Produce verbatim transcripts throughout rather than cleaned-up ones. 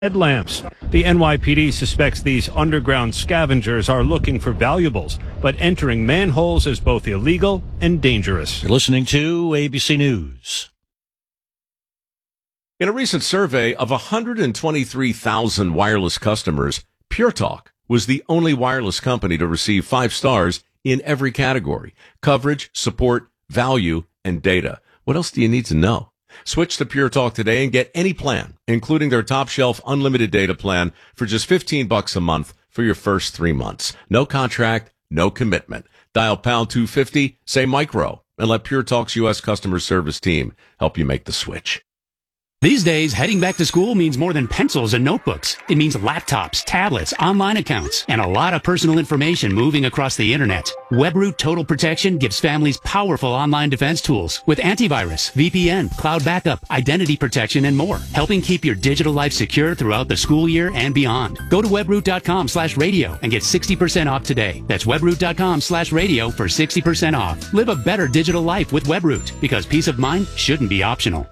headlamps. The N Y P D suspects these underground scavengers are looking for valuables, but entering manholes is both illegal and dangerous. You're listening to A B C News. In a recent survey of one hundred twenty-three thousand wireless customers, Pure Talk was the only wireless company to receive five stars in every category: coverage, support, value, and data. What else do you need to know? Switch to Pure Talk today and get any plan, including their top shelf unlimited data plan for just fifteen bucks a month for your first three months. No contract, no commitment. Dial pound two fifty, say micro, and let Pure Talk's U S customer service team help you make the switch. These days, heading back to school means more than pencils and notebooks. It means laptops, tablets, online accounts, and a lot of personal information moving across the internet. WebRoot Total Protection gives families powerful online defense tools with antivirus, V P N, cloud backup, identity protection, and more, helping keep your digital life secure throughout the school year and beyond. Go to webroot.com slash radio and get sixty percent off today. That's webroot.com slash radio for sixty percent off. Live a better digital life with WebRoot, because peace of mind shouldn't be optional.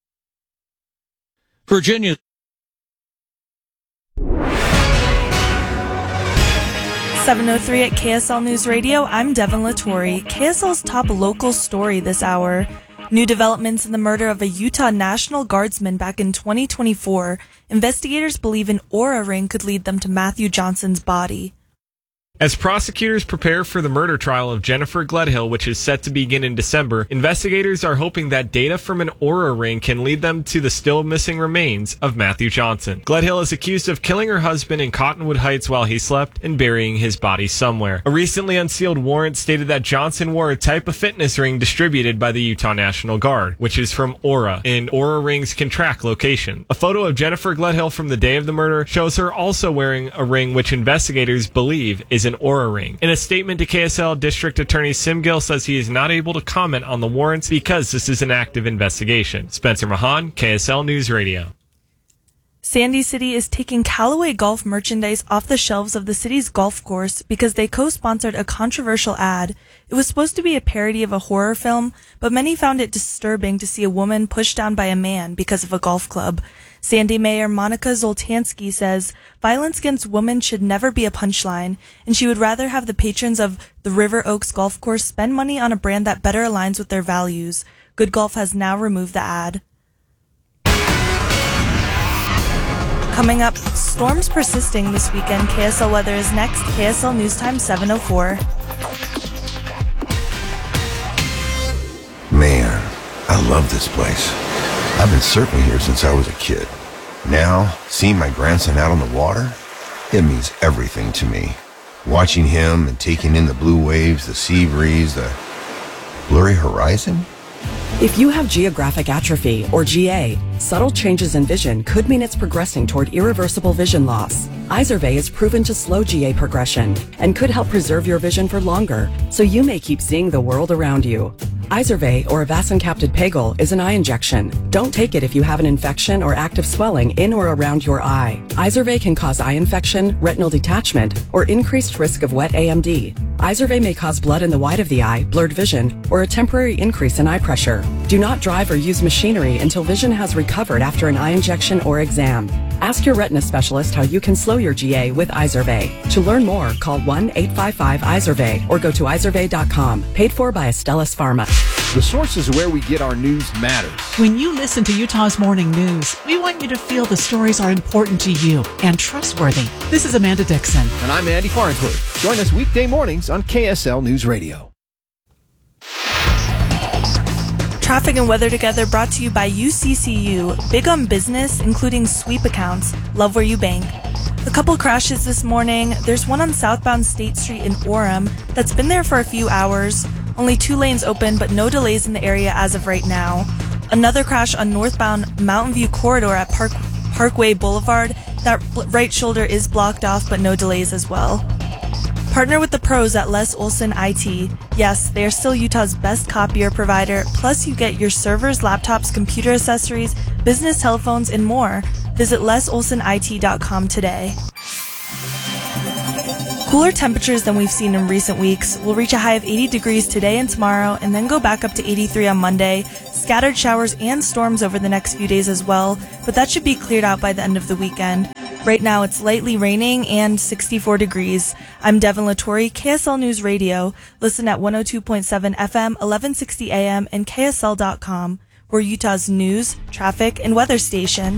Virginia. seven oh three at K S L News Radio. I'm Devin Latore. K S L's top local story this hour. New developments in the murder of a Utah National Guardsman back in twenty twenty-four. Investigators believe an aura ring could lead them to Matthew Johnson's body. As prosecutors prepare for the murder trial of Jennifer Gledhill, which is set to begin in December, investigators are hoping that data from an aura ring can lead them to the still missing remains of Matthew Johnson. Gledhill is accused of killing her husband in Cottonwood Heights while he slept and burying his body somewhere. A recently unsealed warrant stated that Johnson wore a type of fitness ring distributed by the Utah National Guard, which is from Aura, and Aura rings can track location. A photo of Jennifer Gledhill from the day of the murder shows her also wearing a ring which investigators believe is an aura ring. In a statement to K S L, District Attorney Sim Gill says he is not able to comment on the warrants because this is an active investigation. Spencer Mahan, K S L News Radio. Sandy City is taking Callaway Golf merchandise off the shelves of the city's golf course because they co-sponsored a controversial ad. It was supposed to be a parody of a horror film, but many found it disturbing to see a woman pushed down by a man because of a golf club. Sandy Mayor Monica Zoltansky says violence against women should never be a punchline, and she would rather have the patrons of the River Oaks Golf Course spend money on a brand that better aligns with their values. Good Golf has now removed the ad. Coming up, storms persisting this weekend. K S L weather is next. K S L News Time seven oh four. Man, I love this place. I've been surfing here since I was a kid. Now, seeing my grandson out on the water, it means everything to me. Watching him and taking in the blue waves, the sea breeze, the blurry horizon. If you have geographic atrophy, or G A, subtle changes in vision could mean it's progressing toward irreversible vision loss. Izervay is proven to slow G A progression and could help preserve your vision for longer, so you may keep seeing the world around you. Izervay, or avacincaptad pegol, is an eye injection. Don't take it if you have an infection or active swelling in or around your eye. Izervay can cause eye infection, retinal detachment, or increased risk of wet A M D. Izervay may cause blood in the white of the eye, blurred vision, or a temporary increase in eye pressure. Do not drive or use machinery until vision has recovered after an eye injection or exam. Ask your retina specialist how you can slow your G A with Izervay. To learn more, call one eight five five Izervay or go to izervay dot com. Paid for by Astellas Pharma. The sources where we get our news matters. When you listen to Utah's Morning News, we want you to feel the stories are important to you and trustworthy. This is Amanda Dixon. And I'm Andy Farnsworth. Join us weekday mornings on K S L News Radio. Traffic and weather together brought to you by U C C U. Big on business, including sweep accounts. Love where you bank. A couple crashes this morning. There's one on southbound State Street in Orem that's been there for a few hours. Only two lanes open, but no delays in the area as of right now. Another crash on northbound Mountain View Corridor at Park, Parkway Boulevard. That right shoulder is blocked off, but no delays as well. Partner with the pros at Les Olson I T. Yes, they are still Utah's best copier provider. Plus, you get your servers, laptops, computer accessories, business telephones, and more. Visit les olson I T dot com today. Cooler temperatures than we've seen in recent weeks. We'll reach a high of eighty degrees today and tomorrow, and then go back up to eighty-three on Monday. Scattered showers and storms over the next few days as well, but that should be cleared out by the end of the weekend. Right now it's lightly raining and sixty-four degrees. I'm Devin Latore, K S L News Radio. Listen at one oh two point seven F M, eleven sixty A M, and K S L dot com. We're Utah's news, traffic, and weather station.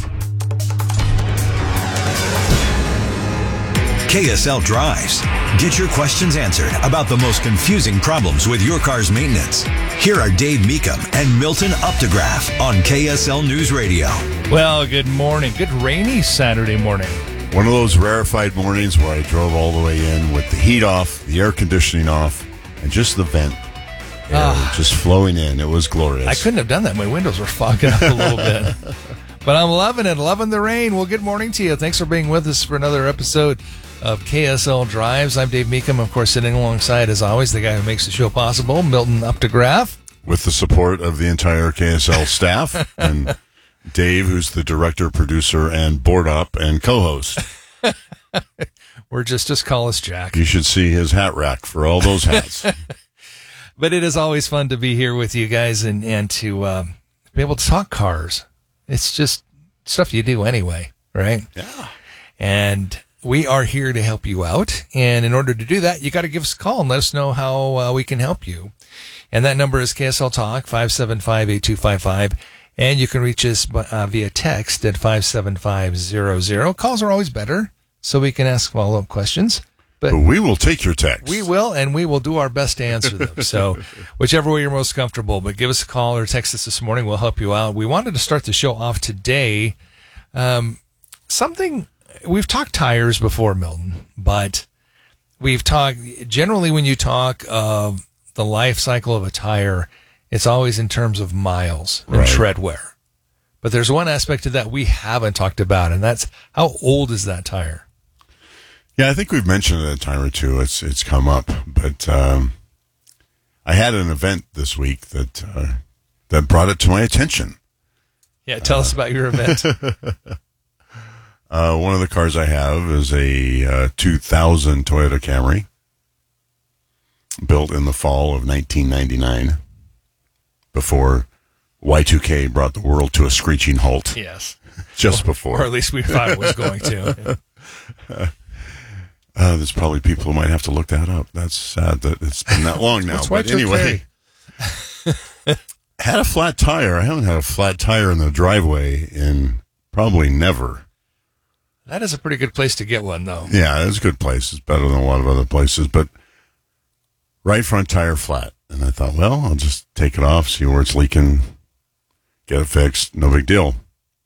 K S L Drives. Get your questions answered about the most confusing problems with your car's maintenance. Here are Dave Meekum and Milton Updegraff on K S L News Radio. Well, good morning. Good rainy Saturday morning. One of those rarefied mornings where I drove all the way in with the heat off, the air conditioning off, and just the vent air Ah. just flowing in. It was glorious. I couldn't have done that. My windows were fogging up a little bit. But I'm loving it. Loving the rain. Well, good morning to you. Thanks for being with us for another episode of K S L Drives. I'm Dave Meekum, of course, sitting alongside, as always, the guy who makes the show possible, Milton Updegraff. With the support of the entire K S L staff and Dave, who's the director, producer, and board up and co-host. We're just, just call us Jack. You should see his hat rack for all those hats. But it is always fun to be here with you guys and, and to um, be able to talk cars. It's just stuff you do anyway, right? Yeah. And we are here to help you out. And in order to do that, you got to give us a call and let us know how uh, we can help you. And that number is K S L Talk, five seven five, eight two five five. And you can reach us uh, via text at five seven five zero zero. Calls are always better, so we can ask follow-up questions. But, but we will take your text. We will, and we will do our best to answer them. So whichever way you're most comfortable. But give us a call or text us this morning. We'll help you out. We wanted to start the show off today. Um, something, we've talked tires before, Milton, but we've talked, generally when you talk of the life cycle of a tire, it's always in terms of miles and right. tread wear. But there's one aspect to that we haven't talked about, and that's how old is that tire? Yeah, I think we've mentioned it a time or two. It's it's come up, but um, I had an event this week that uh, that brought it to my attention. Yeah, tell uh, us about your event. uh, one of the cars I have is a uh, two thousand Toyota Camry, built in the fall of nineteen ninety-nine, before Y two K brought the world to a screeching halt. Yes, just or, before, or at least we thought it was going to. uh, Uh, there's probably people who might have to look that up. That's sad that it's been that long now. But anyway, had a flat tire. I haven't had a flat tire in the driveway in probably never. That is a pretty good place to get one, though. Yeah, it's a good place. It's better than a lot of other places. But right front tire flat. And I thought, well, I'll just take it off, see where it's leaking, get it fixed. No big deal.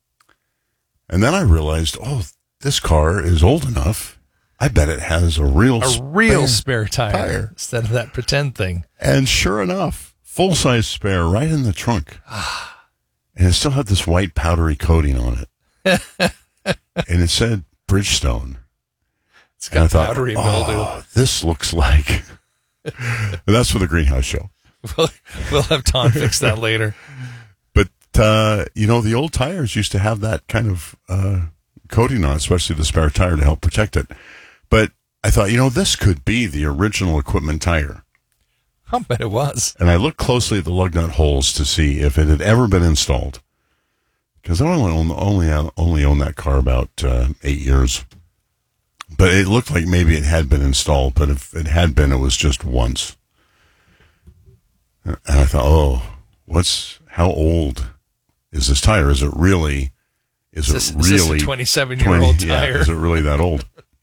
And then I realized, oh, this car is old enough. I bet it has a real a real spare, spare tire, tire instead of that pretend thing. And sure enough, full size spare right in the trunk, and it still had this white powdery coating on it, and it said Bridgestone. It's got thought, powdery oh, mildew. This looks like. And that's for the greenhouse show. We'll, we'll have Tom fix that later. But uh, you know, the old tires used to have that kind of uh, coating on, especially the spare tire to help protect it. But I thought, you know, this could be the original equipment tire. I bet it was. And I looked closely at the lug nut holes to see if it had ever been installed. Because I only own, only, only owned that car about uh, eight years. But it looked like maybe it had been installed. But if it had been, it was just once. And I thought, oh, what's how old is this tire? Is it really... Is, is it this, really... Is this a twenty-seven-year-old tire? Yeah, is it really that old?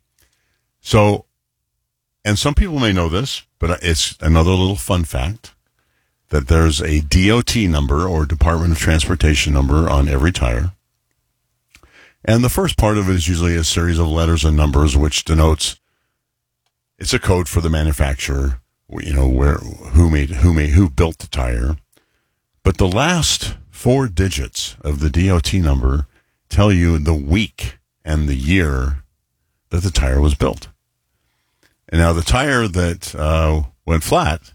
So, and some people may know this, but it's another little fun fact that there's a D O T number or Department of Transportation number on every tire. And the first part of it is usually a series of letters and numbers, which denotes it's a code for the manufacturer, you know, where, who made, who made, who built the tire. But the last four digits of the D O T number tell you the week and the year that the tire was built. And now the tire that uh, went flat,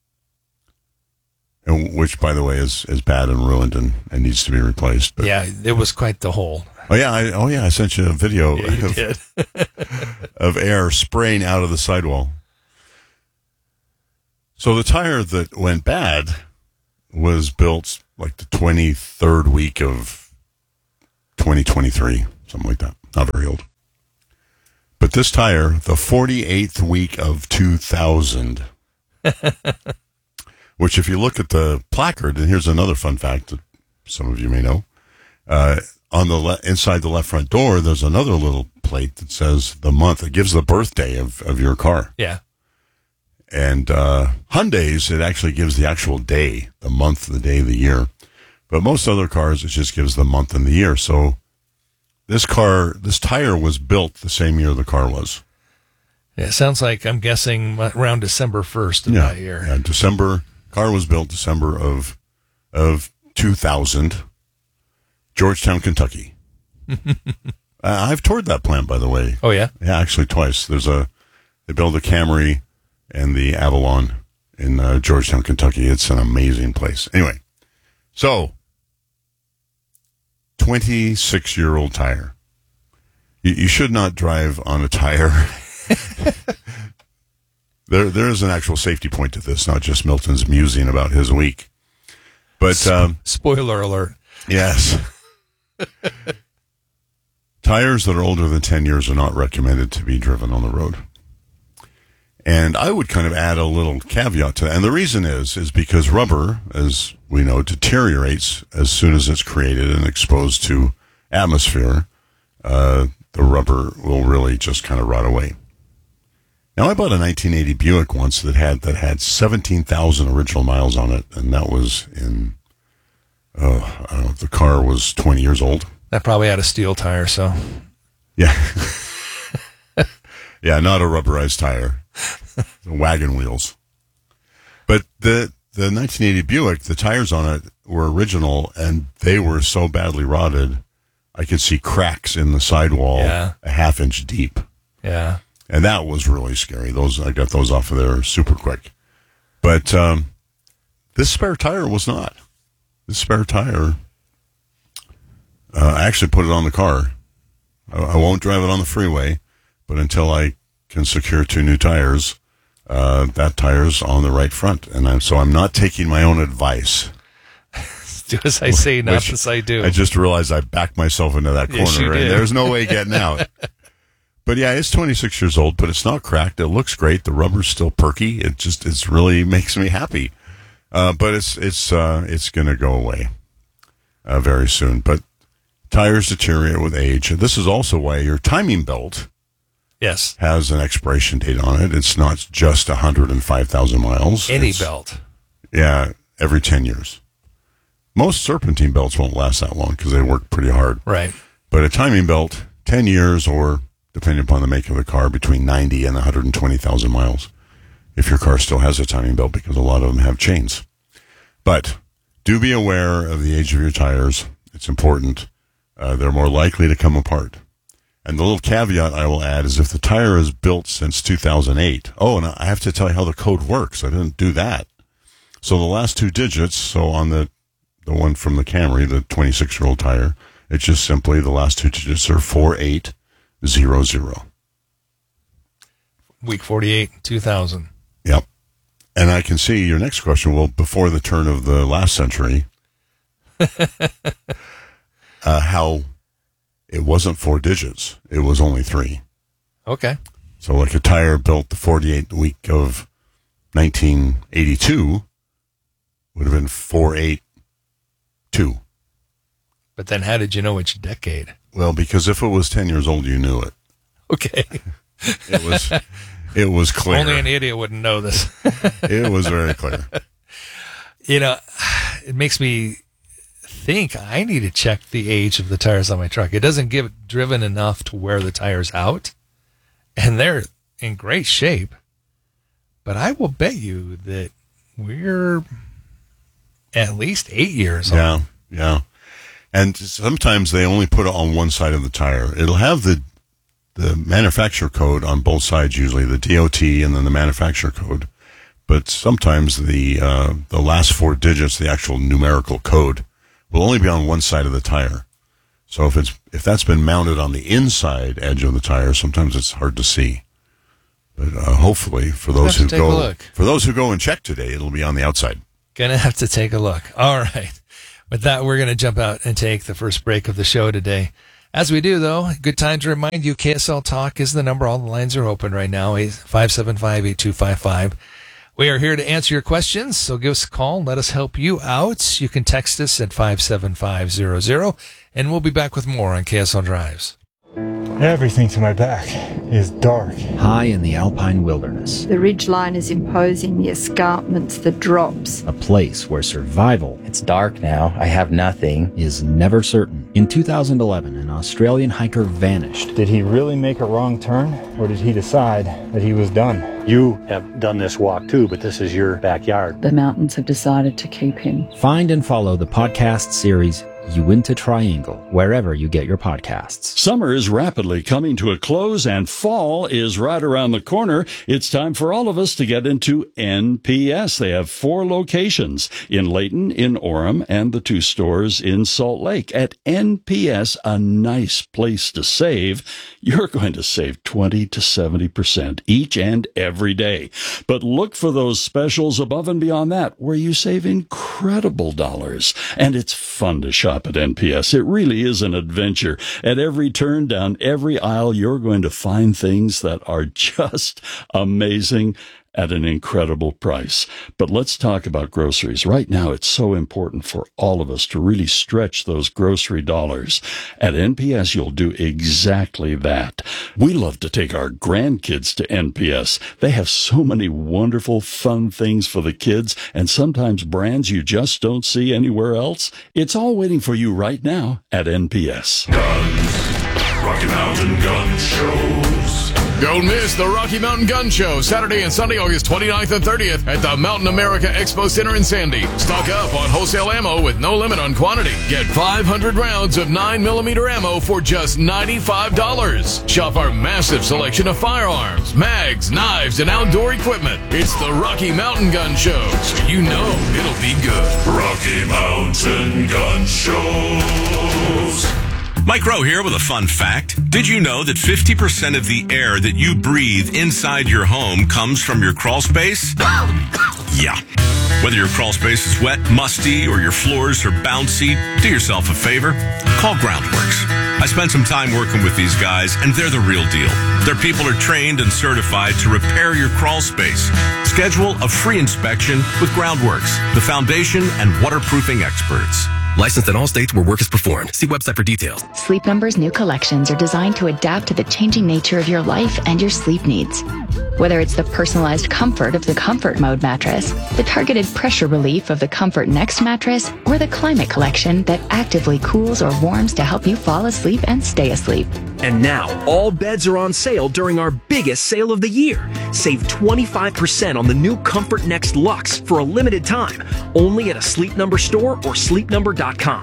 and which, by the way, is, is bad and ruined and, and needs to be replaced. But, yeah, it was quite the hole. Oh, yeah. I, oh, yeah. I sent you a video yeah, you of, did. of air spraying out of the sidewall. So the tire that went bad was built like the twenty-third week of twenty twenty-three, something like that. Not very old. But this tire, the forty-eighth week of two thousand, which if you look at the placard, and here's another fun fact that some of you may know, uh, on the le- inside the left front door, there's another little plate that says the month. It gives the birthday of, of your car. Yeah. And uh, Hyundai's, it actually gives the actual day, the month, the day, the year. But most other cars, it just gives the month and the year. So this car, this tire was built the same year the car was. Yeah, it sounds like, I'm guessing, around December first of yeah, that year. Yeah, December, car was built December of of two thousand, Georgetown, Kentucky. uh, I've toured that plant, by the way. Oh, yeah? Yeah, actually twice. There's a, they build a Camry and the Avalon in uh, Georgetown, Kentucky. It's an amazing place. Anyway, so twenty-six-year-old tire. You, you should not drive on a tire. there, there is an actual safety point to this, not just Milton's musing about his week. But um, spoiler alert. Yes. Tires that are older than ten years are not recommended to be driven on the road. And I would kind of add a little caveat to that. And the reason is, is because rubber, as we know, deteriorates as soon as it's created and exposed to atmosphere. Uh, the rubber will really just kind of rot away. Now, I bought a nineteen eighty Buick once that had, that had seventeen thousand original miles on it. And that was in, oh, I don't know, the car was twenty years old. That probably had a steel tire, so. Yeah. Yeah, not a rubberized tire. Wagon wheels. But the the nineteen eighty Buick, the tires on it were original, and they were so badly rotted, I could see cracks in the sidewall yeah. a half inch deep. Yeah. And that was really scary. Those I got those off of there super quick. But um, this spare tire was not. This spare tire, uh, I actually put it on the car. I, I won't drive it on the freeway, but until I can secure two new tires, uh, that tire's on the right front. And I'm, so I'm not taking my own advice. Do as I say, not Which as I do. I just realized I backed myself into that corner, Yes, you and did. there's no way getting out. But yeah, it's twenty-six years old, but it's not cracked. It looks great. The rubber's still perky. It just, it's really makes me happy. Uh, but it's, it's, uh, it's going to go away, uh, very soon. But tires deteriorate with age. This is also why your timing belt yes. has an expiration date on it. It's not just one hundred five thousand miles. Any It's- belt. Yeah, every ten years. Most serpentine belts won't last that long because they work pretty hard. Right. But a timing belt, ten years, or depending upon the make of the car, between ninety and one hundred twenty thousand miles, if your car still has a timing belt, because a lot of them have chains. But do be aware of the age of your tires. It's important. Uh, they're more likely to come apart. And the little caveat I will add is if the tire is built since two thousand eight. Oh, and I have to tell you how the code works. I didn't do that. So the last two digits, so on the the one from the Camry, the twenty-six-year-old tire, it's just simply the last two digits are four eight zero zero. Week forty-eight, two thousand. Yep. And I can see your next question, well, before the turn of the last century, uh, how it wasn't four digits. It was only three. Okay. So like a tire built the forty-eighth week of nineteen eighty-two would have been four eight two. But then how did you know which decade? Well, because if it was ten years old, you knew it. Okay. It was it was clear. Only an idiot wouldn't know this. It was very clear. You know, it makes me think I need to check the age of the tires on my truck. It doesn't give it driven enough to wear the tires out, and they're in great shape. But I will bet you that we're at least eight years Yeah, old. yeah. And sometimes they only put it on one side of the tire. It'll have the the manufacturer code on both sides, usually the D O T and then the manufacturer code. But sometimes the uh, the last four digits, the actual numerical code, will only be on one side of the tire. So if it's if that's been mounted on the inside edge of the tire, sometimes it's hard to see. But uh, hopefully, for those We'll who have to take a go look. for those who go and check today, it'll be on the outside. Gonna have to take a look. All right. With that, we're going to jump out and take the first break of the show today. As we do, though, good time to remind you, K S L Talk is the number. All the lines are open right now, five seven five, eight two five five. We are here to answer your questions, so give us a call and let us help you out. You can text us at five seven five zero zero, and we'll be back with more on K S L Drives. Everything to my back is dark. High in the alpine wilderness. The ridgeline is imposing, the escarpments, the drops. A place where survival, it's dark now, I have nothing, is never certain. In two thousand eleven, an Australian hiker vanished. Did he really make a wrong turn, or did he decide that he was done? You have done this walk too, but this is your backyard. The mountains have decided to keep him. Find and follow the podcast series Uinta Triangle, wherever you get your podcasts. Summer is rapidly coming to a close and fall is right around the corner. It's time for all of us to get into N P S. They have four locations in Layton, in Orem, and the two stores in Salt Lake. At N P S, a nice place to save. You're going to save twenty to seventy percent each and every day. But look for those specials above and beyond that, where you save incredible dollars. And it's fun to shop at N P S. It really is an adventure. At every turn down every aisle, you're going to find things that are just amazing at an incredible price. But let's talk about groceries. Right now, it's so important for all of us to really stretch those grocery dollars. At N P S, you'll do exactly that. We love to take our grandkids to N P S. They have so many wonderful, fun things for the kids, and sometimes brands you just don't see anywhere else. It's all waiting for you right now at N P S. Guns. Rocky Mountain Gun Shows. Don't miss the Rocky Mountain Gun Show, Saturday and Sunday, August twenty-ninth and thirtieth at the Mountain America Expo Center in Sandy. Stock up on wholesale ammo with no limit on quantity. Get five hundred rounds of nine millimeter ammo for just ninety-five dollars. Shop our massive selection of firearms, mags, knives, and outdoor equipment. It's the Rocky Mountain Gun Show, so you know it'll be good. Rocky Mountain Gun Shows. Mike Rowe here with a fun fact. Did you know that fifty percent of the air that you breathe inside your home comes from your crawl space? Yeah. Whether your crawl space is wet, musty, or your floors are bouncy, do yourself a favor. Call Groundworks. I spent some time working with these guys, and they're the real deal. Their people are trained and certified to repair your crawl space. Schedule a free inspection with Groundworks, the foundation and waterproofing experts. Licensed in all states where work is performed. See website for details. Sleep Number's new collections are designed to adapt to the changing nature of your life and your sleep needs. Whether it's the personalized comfort of the Comfort Mode mattress, the targeted pressure relief of the Comfort Next mattress, or the Climate Collection that actively cools or warms to help you fall asleep and stay asleep. And now, all beds are on sale during our biggest sale of the year. Save twenty-five percent on the new Comfort Next Luxe for a limited time, only at a Sleep Number store or sleep number dot com.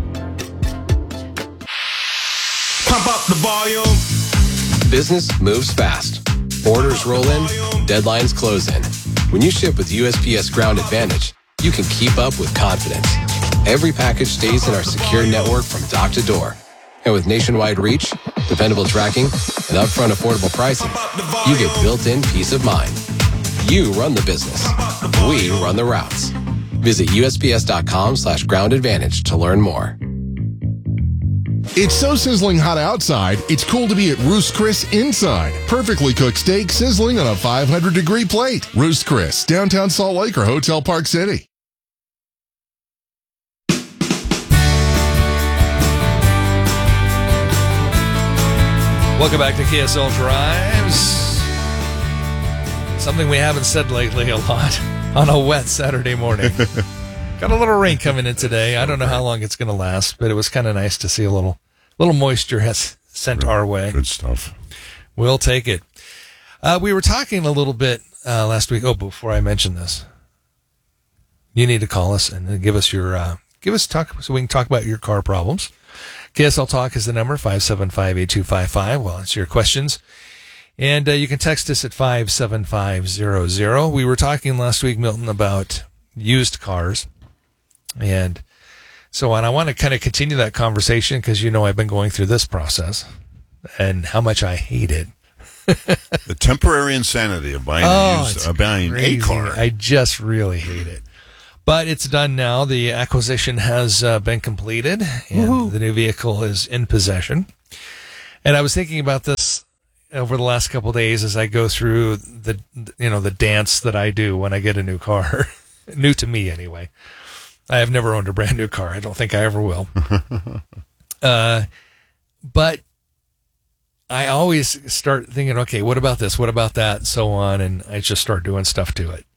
Pump up the volume. Business moves fast. Orders roll in, deadlines close in. When you ship with U S P S Ground Advantage, you can keep up with confidence. Every package stays in our secure network from dock to door. And with nationwide reach, dependable tracking, and upfront affordable pricing, you get built-in peace of mind. You run the business. We run the routes. Visit U S P S dot com slash ground advantage to learn more. It's so sizzling hot outside, it's cool to be at Roost Chris inside. Perfectly cooked steak sizzling on a five hundred degree plate. Roost Chris, downtown Salt Lake or Hotel Park City. Welcome back to K S L Drives. Something we haven't said lately a lot on a wet Saturday morning. Got a little rain coming in today. I don't know how long it's going to last, but it was kind of nice to see a little little moisture has sent Good, our way. Good stuff. We'll take it. Uh, we were talking a little bit uh, last week. Oh, before I mention this, you need to call us and give us your uh, give us talk so we can talk about your car problems. K S L Talk is the number, five seven five, eight two five five. We'll answer your questions. And uh, you can text us at five seven five zero zero. We were talking last week, Milton, about used cars. And so on. I want to kind of continue that conversation because, you know, I've been going through this process and how much I hate it. The temporary insanity of buying, oh, a, used, uh, buying a car. I just really hate it. But it's done now. The acquisition has uh, been completed, and Woo-hoo. The new vehicle is in possession. And I was thinking about this over the last couple of days as I go through the, you know, the dance that I do when I get a new car. New to me, anyway. I have never owned a brand new car. I don't think I ever will. uh, but I always start thinking, okay, what about this? What about that? And so on. And I just start doing stuff to it.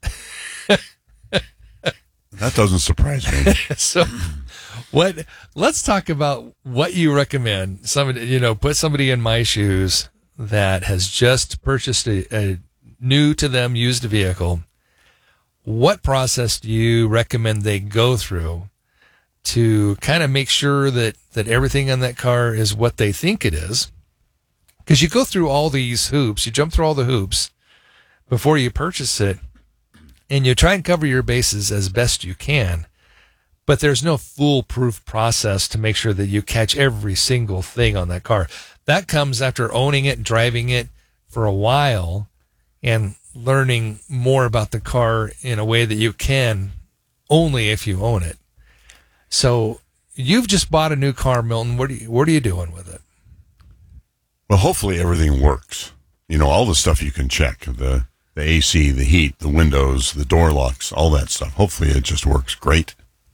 That doesn't surprise me. So what, let's talk about what you recommend. Somebody, you know, put somebody in my shoes that has just purchased a, a new to them used vehicle. What process do you recommend they go through to kind of make sure that, that everything on that car is what they think it is? Because you go through all these hoops, you jump through all the hoops before you purchase it, and you try and cover your bases as best you can, but there's no foolproof process to make sure that you catch every single thing on that car. That comes after owning it, driving it for a while, and learning more about the car in a way that you can only if you own it. So you've just bought a new car, Milton. What are you, what are you doing with it? Well, hopefully everything works. You know, all the stuff you can check, the the A C, the heat, the windows, the door locks, all that stuff. Hopefully it just works great.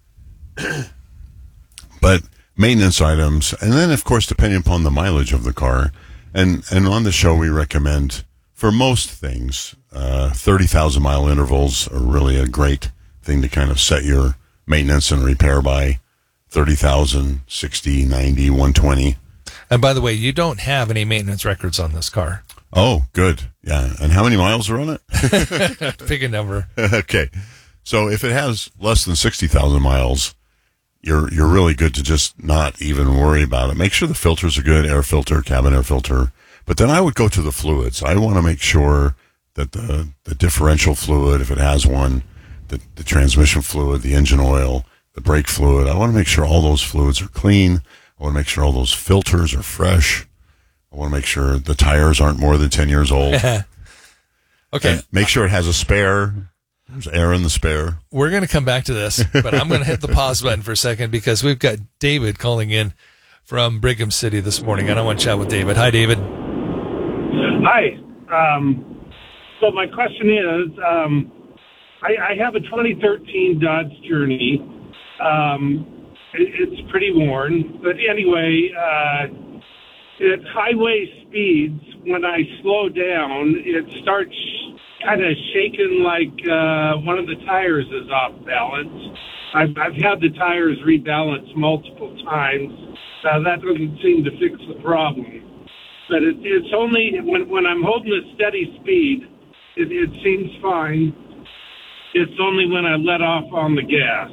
But maintenance items, and then, of course, depending upon the mileage of the car, and, and on the show we recommend, for most things, uh, thirty thousand mile intervals are really a great thing to kind of set your maintenance and repair by. thirty thousand, sixty, ninety, one twenty. And by the way, you don't have any maintenance records on this car. Oh, good. Yeah. And how many miles are on it? Pick a number. Okay. So if it has less than sixty thousand miles, you're you're really good to just not even worry about it. Make sure the filters are good, air filter, cabin air filter. But then I would go to the fluids. I want to make sure that the, the differential fluid, if it has one, the, the transmission fluid, the engine oil, the brake fluid, I want to make sure all those fluids are clean. I want to make sure all those filters are fresh. I want to make sure the tires aren't more than ten years old. Okay. And make sure it has a spare. There's air in the spare. We're going to come back to this, but I'm going to hit the pause button for a second because we've got David calling in from Brigham City this morning, and I want to chat with David. Hi, David. Hi. Um, so my question is, um, I, I have a twenty thirteen Dodge Journey. Um, it, it's pretty worn, but anyway, uh, at highway speeds, when I slow down, it starts kind of shaking like uh, one of the tires is off balance. I've, I've had the tires rebalance multiple times. Uh, that doesn't seem to fix the problem. But it, it's only when, when I'm holding a steady speed, it, it seems fine. It's only when I let off on the gas.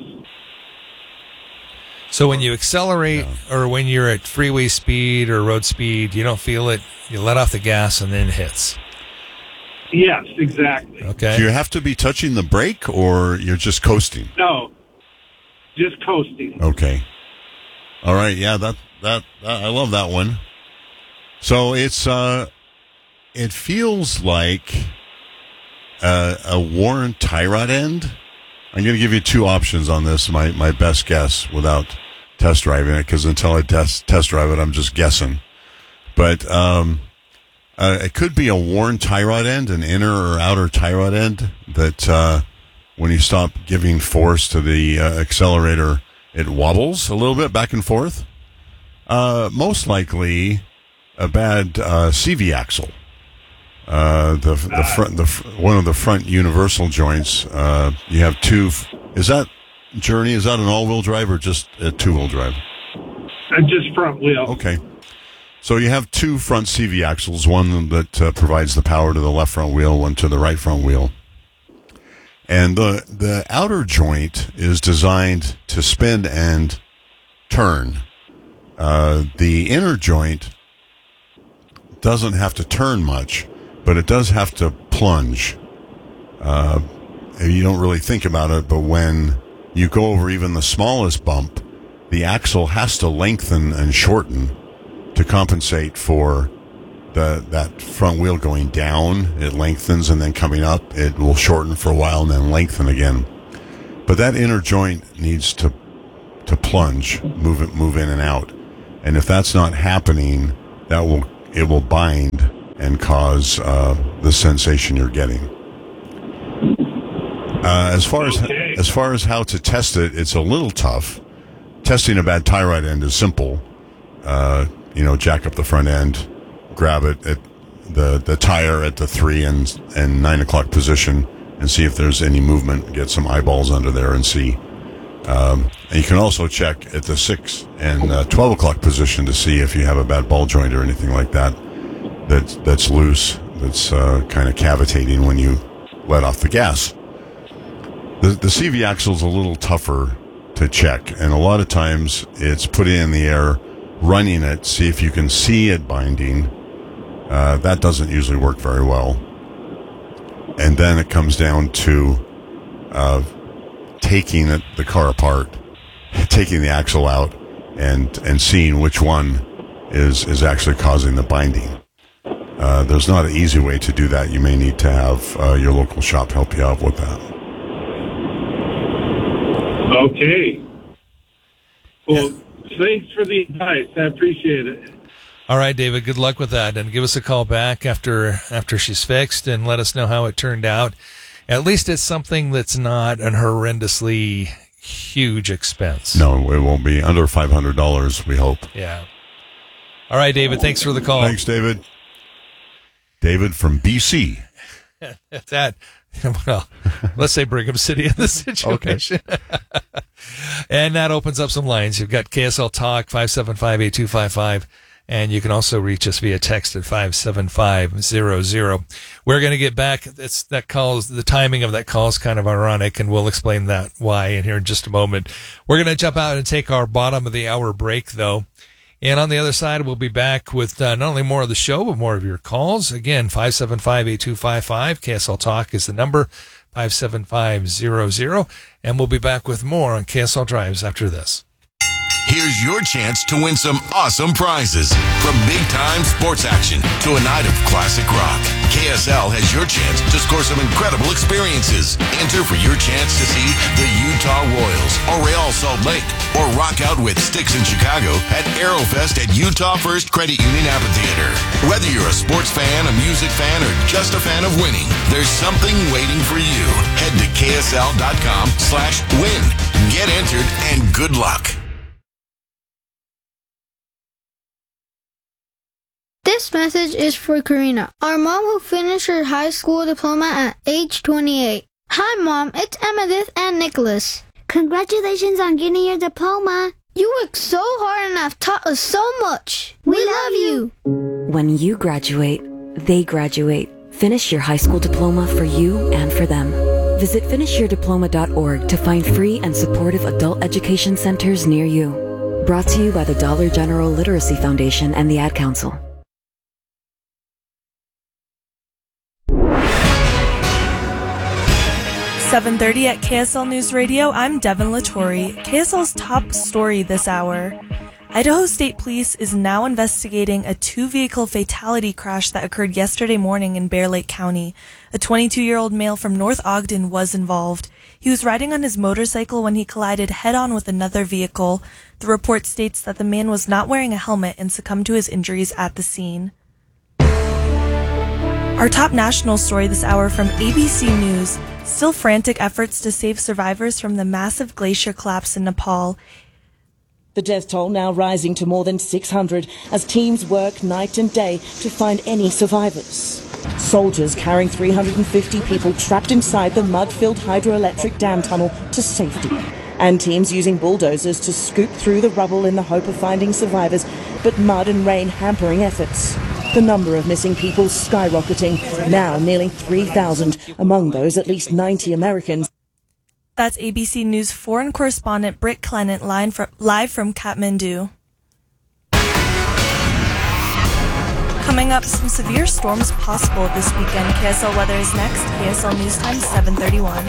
So when you accelerate or when you're at freeway speed or road speed, you don't feel it. You let off the gas and then it hits. Yes, exactly. Okay. Do you have to be touching the brake or you're just coasting? No, just coasting. Okay. All right. Yeah, that, that, that I love that one. So it's, uh, it feels like a, a worn tie rod end. I'm going to give you two options on this, my, my best guess without test driving it, because until I test, test drive it, I'm just guessing. But um, uh, it could be a worn tie rod end, an inner or outer tie rod end, that uh, when you stop giving force to the uh, accelerator, it wobbles a little bit back and forth. Uh, most likely a bad uh, C V axle. Uh, the the front the one of the front universal joints. Uh, you have two. Is that Journey? Is that an all-wheel drive or just a two-wheel drive? Uh, just front wheel. Okay. So you have two front C V axles. One that uh, provides the power to the left front wheel. One to the right front wheel. And the the outer joint is designed to spin and turn. Uh, the inner joint doesn't have to turn much, but it does have to plunge. Uh, you don't really think about it, but when you go over even the smallest bump, the axle has to lengthen and shorten to compensate for the that front wheel going down. It lengthens, and then coming up, it will shorten for a while and then lengthen again. but that inner joint needs to to plunge, move it, move in and out. And if that's not happening, that will it will bind and cause uh, the sensation you're getting. Uh, as far as Okay. as far as how to test it, it's a little tough. Testing a bad tie rod end is simple. Uh, you know, jack up the front end, grab it at the the tire at the three and and nine o'clock position, and see if there's any movement. Get some eyeballs under there and see. Um, and you can also check at the six and uh, twelve o'clock position to see if you have a bad ball joint or anything like that that that's loose, that's uh, kind of cavitating when you let off the gas. The, the C V axle is a little tougher to check, and a lot of times it's putting it in the air, running it, see if you can see it binding. Uh, that doesn't usually work very well. And then it comes down to uh, taking it, the car apart, taking the axle out, and and seeing which one is is actually causing the binding. Uh, there's not an easy way to do that. You may need to have uh, your local shop help you out with that. Okay. Well, thanks for the advice. I appreciate it. All right, David, good luck with that. And give us a call back after after she's fixed and let us know how it turned out. At least it's something that's not an horrendously huge expense. No, it won't be under five hundred dollars, we hope. Yeah. All right, David, thanks for the call. Thanks, David. David from B C. that, well, let's say Brigham City in this situation. And that opens up some lines. You've got K S L Talk, five seven five, eight two five five. And you can also reach us via text at five seven five zero zero. We're going to get back. It's, that calls, the timing of that call is kind of ironic, and we'll explain that why in here in just a moment. We're going to jump out and take our bottom of the hour break, though. And on the other side, we'll be back with uh, not only more of the show, but more of your calls. Again, five seven five, eight two five five. K S L Talk is the number, five seven five zero zero. And we'll be back with more on K S L Drives after this. Here's your chance to win some awesome prizes. From big-time sports action to a night of classic rock, K S L has your chance to score some incredible experiences. Enter for your chance to see the Utah Royals or Real Salt Lake, or rock out with Styx in Chicago at Aerofest at Utah First Credit Union Amphitheater. Whether you're a sports fan, a music fan, or just a fan of winning, there's something waiting for you. Head to K S L dot com slash win. Get entered and good luck. This message is for Karina, our mom who finished her high school diploma at age twenty-eight. Hi, Mom. It's Emmettith and Nicholas. Congratulations on getting your diploma. You worked so hard and have taught us so much. We, we love you. When you graduate, they graduate. Finish your high school diploma for you and for them. Visit finish your diploma dot org to find free and supportive adult education centers near you. Brought to you by the Dollar General Literacy Foundation and the Ad Council. seven thirty at K S L News Radio. I'm Devin Latore. K S L's top story this hour. Idaho State Police is now investigating a two-vehicle fatality crash that occurred yesterday morning in Bear Lake County. A twenty-two-year-old male from North Ogden was involved. He was riding on his motorcycle when he collided head-on with another vehicle. The report states that the man was not wearing a helmet and succumbed to his injuries at the scene. Our top national story this hour from A B C News. Still frantic efforts to save survivors from the massive glacier collapse in Nepal. The death toll now rising to more than six hundred as teams work night and day to find any survivors. Soldiers carrying three hundred fifty people trapped inside the mud-filled hydroelectric dam tunnel to safety. And teams using bulldozers to scoop through the rubble in the hope of finding survivors, but mud and rain hampering efforts. The number of missing people skyrocketing, now nearly three thousand, among those at least ninety Americans. That's A B C News foreign correspondent Britt Clement live from Kathmandu. Coming up, some severe storms possible this weekend. K S L weather is next. K S L News Time, seven thirty-one.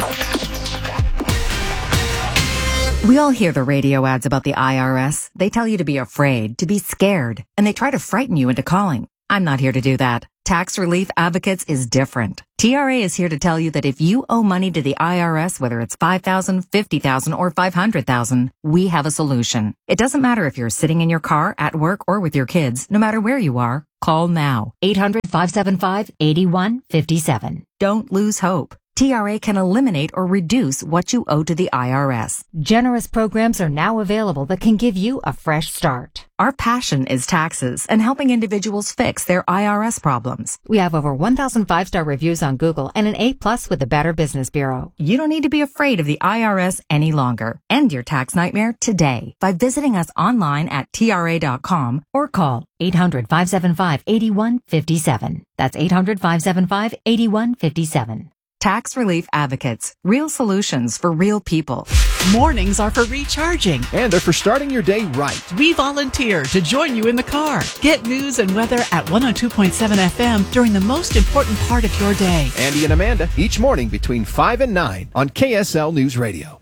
We all hear the radio ads about the I R S. They tell you to be afraid, to be scared, and they try to frighten you into calling. I'm not here to do that. Tax Relief Advocates is different. T R A is here to tell you that if you owe money to the I R S, whether it's five thousand dollars, fifty thousand dollars, or five hundred thousand dollars, we have a solution. It doesn't matter if you're sitting in your car, at work, or with your kids. No matter where you are, call now. eight hundred, five seven five, eight one five seven. Don't lose hope. T R A can eliminate or reduce what you owe to the I R S. Generous programs are now available that can give you a fresh start. Our passion is taxes and helping individuals fix their I R S problems. We have over one thousand five-star reviews on Google and an A plus with the Better Business Bureau. You don't need to be afraid of the I R S any longer. End your tax nightmare today by visiting us online at T R A dot com or call eight hundred, five seven five, eight one five seven. That's eight hundred, five seven five, eight one five seven. Tax Relief Advocates. Real solutions for real people. Mornings are for recharging. And they're for starting your day right. We volunteer to join you in the car. Get news and weather at one oh two point seven F M during the most important part of your day. Andy and Amanda, each morning between five and nine on K S L News Radio.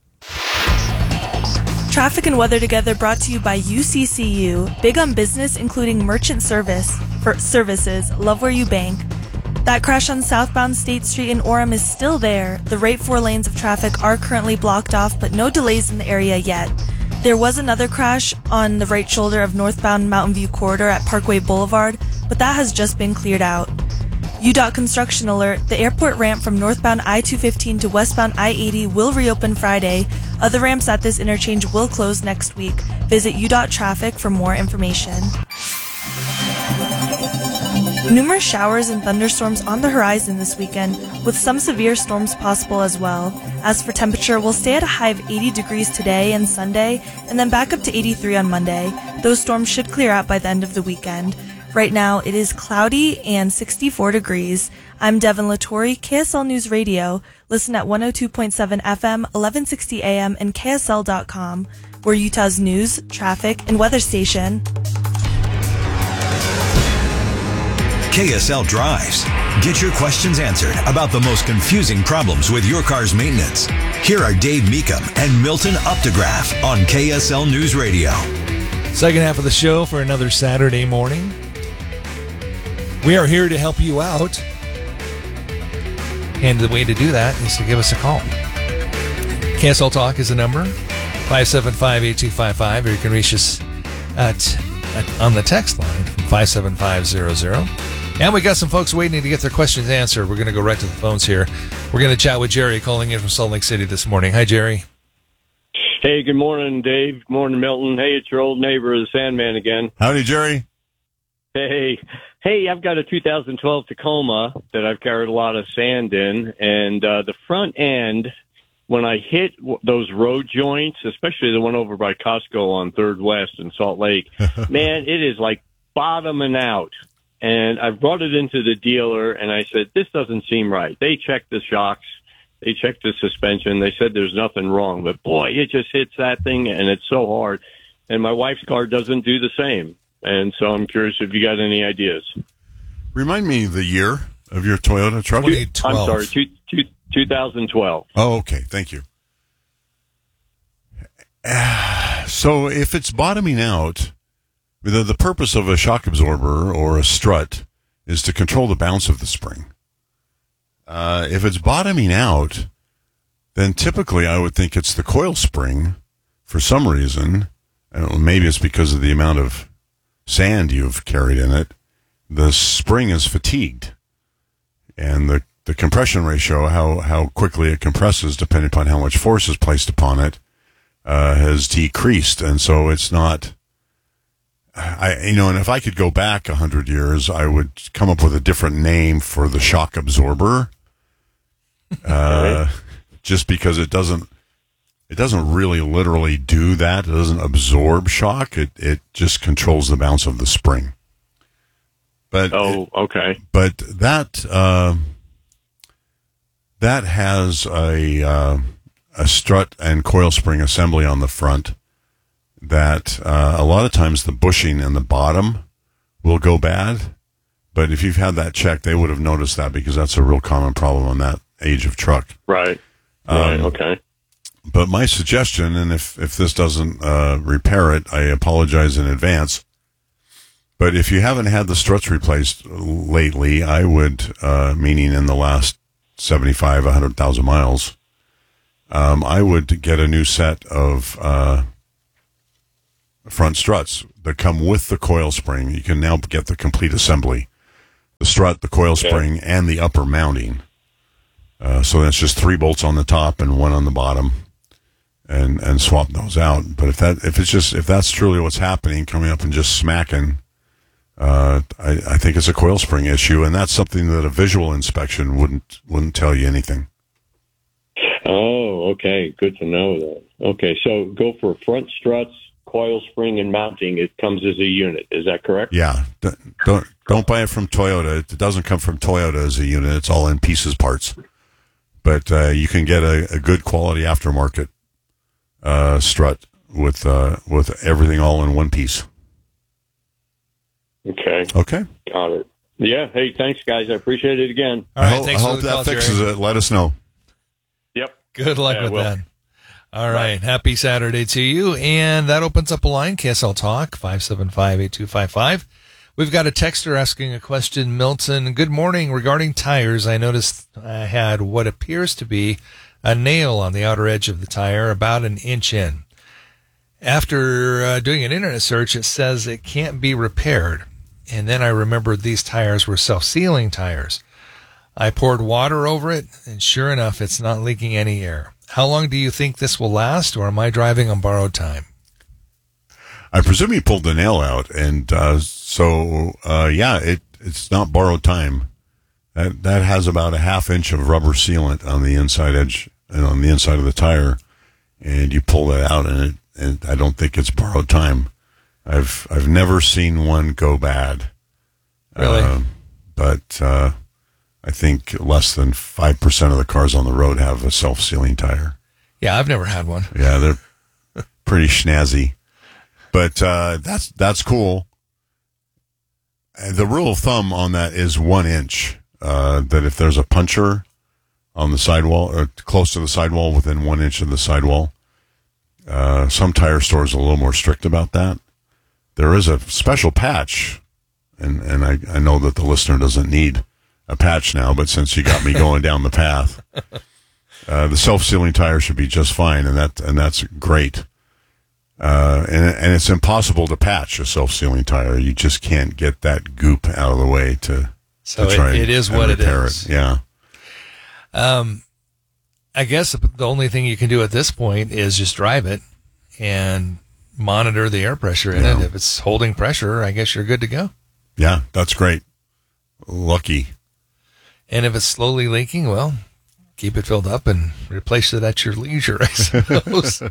Traffic and weather together brought to you by U C C U. Big on business, including merchant service for services. Love where you bank. That crash on southbound State Street in Orem is still there. The right four lanes of traffic are currently blocked off, but no delays in the area yet. There was another crash on the right shoulder of northbound Mountain View corridor at Parkway Boulevard, but that has just been cleared out. U DOT construction alert. The airport ramp from northbound I two fifteen to westbound I eighty will reopen Friday. Other ramps at this interchange will close next week. Visit U DOT Traffic for more information. Numerous showers and thunderstorms on the horizon this weekend, with some severe storms possible as well. As for temperature, we'll stay at a high of eighty degrees today and Sunday, and then back up to eighty-three on Monday. Those storms should clear out by the end of the weekend. Right now, it is cloudy and sixty-four degrees. I'm Devin Latore, K S L News Radio. Listen at one oh two point seven F M, eleven sixty A M, and K S L dot com. We're Utah's news, traffic, and weather station. K S L Drives. Get your questions answered about the most confusing problems with your car's maintenance. Here are Dave Meekum and Milton Updegraff on K S L News Radio. Second half of the show for another Saturday morning. We are here to help you out. And the way to do that is to give us a call. K S L Talk is the number, five seven five, eight two five five, or you can reach us at, at on the text line, five seven five zero zero. And we got some folks waiting to get their questions answered. We're going to go right to the phones here. We're going to chat with Jerry calling in from Salt Lake City this morning. Hi, Jerry. Hey, good morning, Dave. Good morning, Milton. Hey, it's your old neighbor, the Sandman again. Howdy, Jerry. Hey. Hey, I've got a two thousand twelve Tacoma that I've carried a lot of sand in, and uh, the front end, when I hit w- those road joints, especially the one over by Costco on third West in Salt Lake, man, it is like bottoming out. And I brought it into the dealer, and I said, this doesn't seem right. They checked the shocks. They checked the suspension. They said there's nothing wrong. But, boy, it just hits that thing, and it's so hard. And my wife's car doesn't do the same. And so I'm curious if you got any ideas. Remind me the year of your Toyota truck. twenty twelve. I'm sorry, two, two, two thousand twelve. Oh, okay. Thank you. Uh, so if it's bottoming out, the, the purpose of a shock absorber or a strut is to control the bounce of the spring. Uh, if it's bottoming out, then typically I would think it's the coil spring for some reason. I don't know, maybe it's because of the amount of sand you've carried in it. The spring is fatigued, and the, the compression ratio, how, how quickly it compresses, depending upon how much force is placed upon it, uh, has decreased. And so it's not, I, you know, and if I could go back a hundred years, I would come up with a different name for the shock absorber, uh, just because it doesn't, it doesn't really literally do that. It doesn't absorb shock. It, it just controls the bounce of the spring. But oh, okay. But that uh, that has a uh, a strut and coil spring assembly on the front. That uh, a lot of times the bushing in the bottom will go bad. But if you've had that checked, they would have noticed that, because that's a real common problem on that age of truck. Right. Um, right. Okay. But my suggestion, and if if this doesn't uh, repair it, I apologize in advance. But if you haven't had the struts replaced lately, I would, uh, meaning in the last seventy-five, one hundred thousand miles, um, I would get a new set of uh, front struts that come with the coil spring. You can now get the complete assembly. The strut, the coil Okay. spring, and the upper mounting. Uh, so that's just three bolts on the top and one on the bottom, and and swap those out. But if that if it's just if that's truly what's happening, coming up and just smacking, uh, I, I think it's a coil spring issue, and that's something that a visual inspection wouldn't wouldn't tell you anything. Oh, okay. Good to know that. Okay, so go for front struts, coil spring, and mounting. It comes as a unit. Is that correct? Yeah, D- don't don't buy it from Toyota. It doesn't come from Toyota as a unit. It's all in pieces parts. But uh, you can get a, a good quality aftermarket uh, strut with uh, with everything all in one piece. Okay. Okay. Got it. Yeah. Hey, thanks, guys. I appreciate it again. All right, I hope, thanks I for hope the that call, fixes Jerry. it. Let us know. Yep. Good luck Yeah, with well. that. All right. Happy Saturday to you. And that opens up a line, K S L Talk, five seven five, eight two five five. We've got a texter asking a question. Milton, good morning. Regarding tires, I noticed I had what appears to be a nail on the outer edge of the tire, about an inch in. After uh, doing an internet search, it says it can't be repaired. And then I remembered these tires were self-sealing tires. I poured water over it, and sure enough, it's not leaking any air. How long do you think this will last, or am I driving on borrowed time? I presume you pulled the nail out, and uh, so uh, yeah, it it's not borrowed time. That that has about a half inch of rubber sealant on the inside edge and on the inside of the tire, and you pull that out, and it and I don't think it's borrowed time. I've I've never seen one go bad. Really? Uh, but uh, I think less than five percent of the cars on the road have a self-sealing tire. Yeah, I've never had one. Yeah, they're pretty snazzy. But uh, that's that's cool. And the rule of thumb on that is one inch. Uh, that if there's a puncture on the sidewall, or close to the sidewall, within one inch of the sidewall, uh, some tire stores are a little more strict about that. There is a special patch, and, and I, I know that the listener doesn't need a patch now, but since you got me going down the path, uh, the self-sealing tire should be just fine, and that and that's great. Uh, and, and it's impossible to patch a self-sealing tire. You just can't get that goop out of the way to, So to try it, and, it is and what it repair is. it. Yeah. Um, I guess the only thing you can do at this point is just drive it and monitor the air pressure in Yeah. it. If it's holding pressure, I guess you're good to go. Yeah, that's great. Lucky. And if it's slowly leaking, well, keep it filled up and replace it at your leisure, I suppose.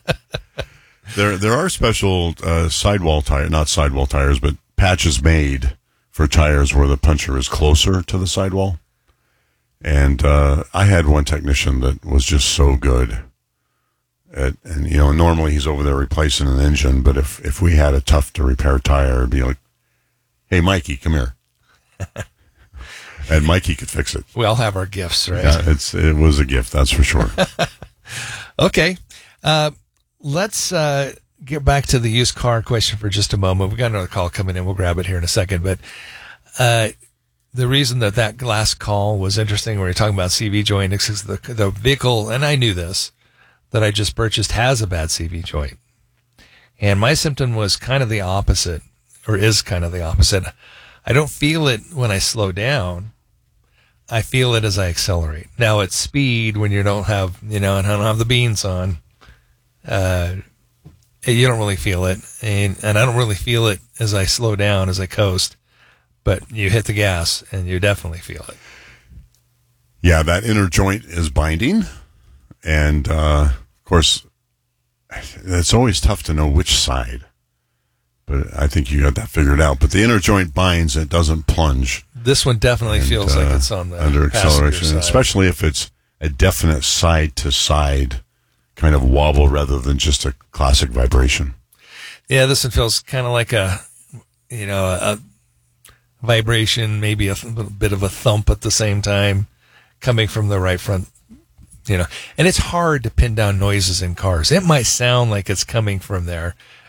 There there are special uh, sidewall tire, not sidewall tires, but patches made for tires where the puncture is closer to the sidewall. And uh, I had one technician that was just so good. At, and, you know, normally he's over there replacing an engine, but if, if we had a tough to repair tire, it'd be like, hey, Mikey, come here. And Mikey could fix it. We all have our gifts, right? Yeah, it's it was a gift, that's for sure. Okay. Uh, let's uh, get back to the used car question for just a moment. We've got another call coming in. We'll grab it here in a second. But uh, the reason that that last call was interesting, when you're talking about C V joint, is because the, the vehicle, and I knew this, that I just purchased has a bad C V joint. And my symptom was kind of the opposite, or is kind of the opposite. I don't feel it when I slow down. I feel it as I accelerate. Now at speed, when you don't have, you know, and I don't have the beans on, uh, you don't really feel it. And, and I don't really feel it as I slow down, as I coast, but you hit the gas and you definitely feel it. Yeah, that inner joint is binding. And, uh, of course, it's always tough to know which side. But I think you got that figured out. But the inner joint binds and it doesn't plunge. This one definitely and, feels uh, like it's on the under acceleration, side. especially if it's a definite side to side kind of wobble rather than just a classic vibration. Yeah, this one feels kind of like a, you know, a vibration, maybe a th- bit of a thump at the same time, coming from the right front. You know, and it's hard to pin down noises in cars. It might sound like it's coming from there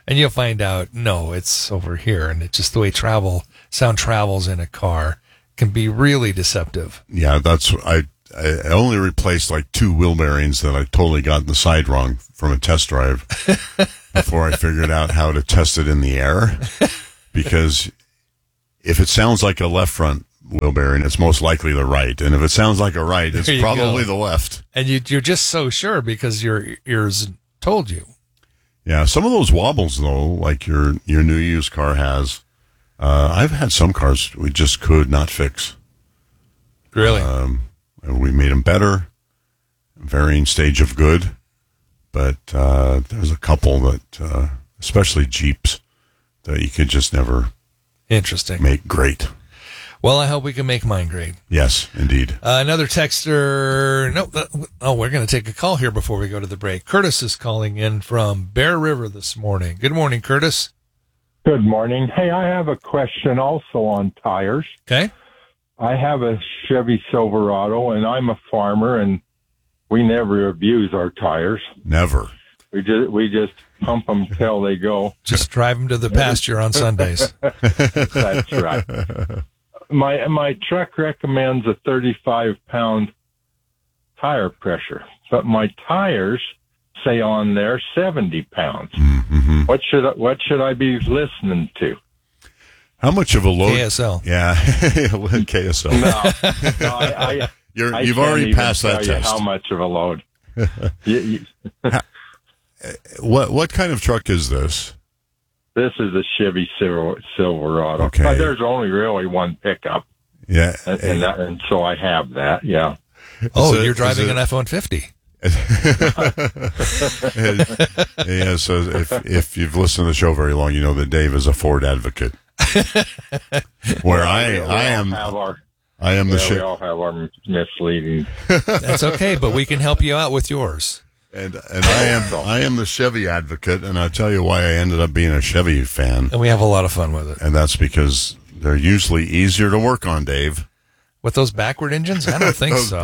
And you'll find out, no, it's over here. And it's just the way travel sound travels in a car can be really deceptive. Yeah, that's I. I only replaced like two wheel bearings that I totally got in the side wrong from a test drive before I figured out how to test it in the air. Because if it sounds like a left front wheel bearing, it's most likely the right. And if it sounds like a right, it's probably go. the left. And you, you're just so sure because your ears told you. Yeah, some of those wobbles, though, like your, your new used car has, uh, I've had some cars we just could not fix. Really? Um, we made them better, varying stage of good, but uh, there's a couple that, uh, especially Jeeps, that you could just never Interesting. make great. Well, I hope we can make mine great. Yes, indeed. Uh, another texter. No, uh, oh, we're going to take a call here before we go to the break. Curtis is calling in from Bear River this morning. Good morning, Curtis. Good morning. Hey, I have a question also on tires. Okay. I have a Chevy Silverado, and I'm a farmer, and we never abuse our tires. Never. We just we just pump them till they go. Just drive them to the pasture on Sundays. That's right. My my truck recommends a thirty-five pound tire pressure, but my tires say on there seventy pounds. Mm-hmm. What should I, what should I be listening to? How much of a load? K S L. Yeah, K S L. No, no I, I, You're, I you've can't already even passed that tell you test. how much of a load? you, you, what what kind of truck is this? This is a Chevy Silver, Silverado. Okay. But there's only really one pickup. Yeah, and, and, that, and so I have that. Yeah. Oh, it- you're is driving it- an F one fifty. Yeah, so if if you've listened to the show very long, you know that Dave is a Ford advocate. Where I We I all am have our, I am the yeah, we shit. all have our misleading. That's okay, but we can help you out with yours. And and I am I am the Chevy advocate, and I'll tell you why I ended up being a Chevy fan. And we have a lot of fun with it. And that's because they're usually easier to work on, Dave. With those backward engines? I don't think Those so.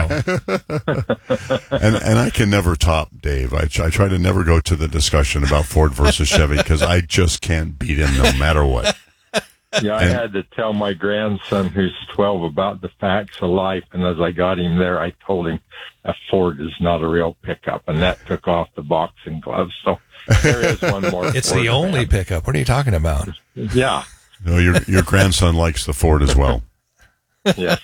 and and I can never top Dave. I, I try to never go to the discussion about Ford versus Chevy because I just can't beat him no matter what. Yeah, I And- had to tell my grandson, who's twelve, about the facts of life. And as I got him there, I told him a Ford is not a real pickup. And that took off the boxing gloves. So there is one more. It's Ford the only fan. pickup. What are you talking about? Yeah. No, your your grandson likes the Ford as well. Yes.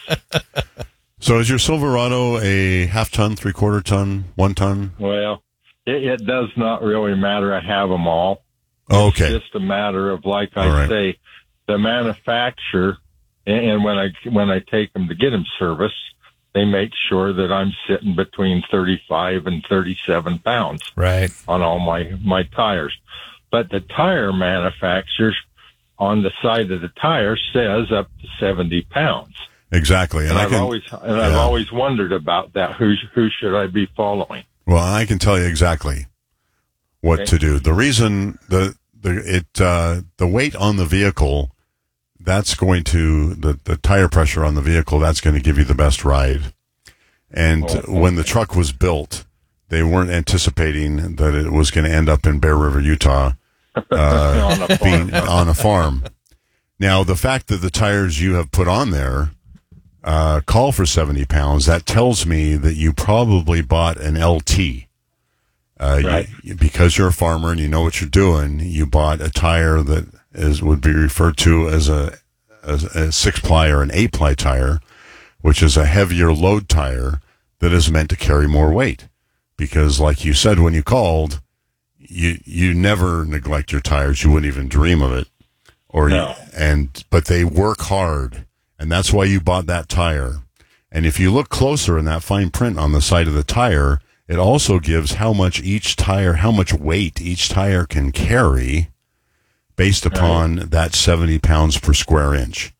So is your Silverado a half ton, three quarter ton, one ton? Well, it, it does not really matter. I have them all. Oh, okay. It's just a matter of, like I All right. say, the manufacturer, and, and when I when I take them to get them serviced, they make sure that I'm sitting between thirty-five and thirty-seven pounds Right. on all my, my tires. But the tire manufacturers on the side of the tire says up to seventy pounds. Exactly. And, And I I've can, always and I've yeah. always wondered about that. Who who should I be following? Well, I can tell you exactly what Okay. to do. The reason the the it uh, the weight on the vehicle, that's going to the the tire pressure on the vehicle, that's going to give you the best ride. And Oh, when the truck was built, they weren't anticipating that it was going to end up in Bear River, Utah, uh, On a farm. being on a farm. Now, the fact that the tires you have put on there uh, call for seventy pounds, that tells me that you probably bought an L T. Uh, Right. you, because you're a farmer and you know what you're doing, you bought a tire that is would be referred to as a, as a six ply or an eight ply tire, which is a heavier load tire that is meant to carry more weight. Because, like you said when you called, you you never neglect your tires. You wouldn't even dream of it. Or No. you, and but they work hard, and that's why you bought that tire. And if you look closer in that fine print on the side of the tire, it also gives how much each tire, how much weight each tire can carry based upon that seventy pounds per square inch.